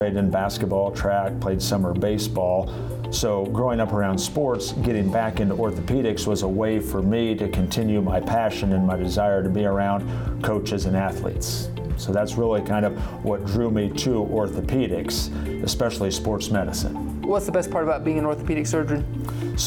Played in basketball, track, played summer baseball. So growing up around sports, getting back into orthopedics was a way for me to continue my passion and my desire to be around coaches and athletes. So that's really kind of what drew me to orthopedics, especially sports medicine. What's the best part about being an orthopedic surgeon?